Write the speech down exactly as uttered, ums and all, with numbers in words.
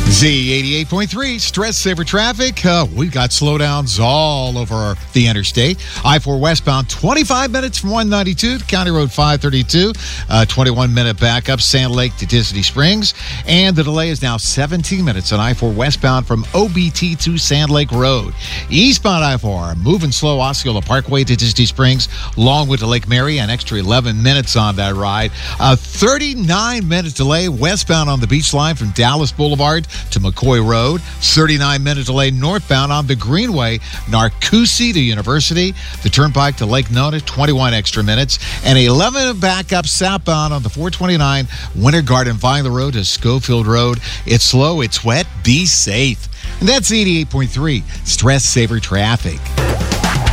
Z eighty-eight point three, Stress Saver Traffic. Uh, we've got slowdowns all over the interstate. I four westbound, twenty-five minutes from one ninety-two to County Road five thirty-two. Uh, twenty-one minute backup, Sand Lake to Disney Springs. And the delay is now seventeen minutes on I four westbound from O B T to Sand Lake Road. Eastbound I four, moving slow, Osceola Parkway to Disney Springs, Longwood to Lake Mary, an extra eleven minutes on that ride. A thirty-nine minute delay westbound on the Beach Line from Dallas Boulevard to McCoy Road. thirty-nine minute delay northbound on the Greenway, Narcoossee to University. The Turnpike to Lake Nona, twenty-one extra minutes. And eleven minute backup southbound on the four twenty-nine Winter Garden Vine Road to Schofield Road. It's slow, it's wet, be safe. And that's eighty-eight point three Stress Saver Traffic.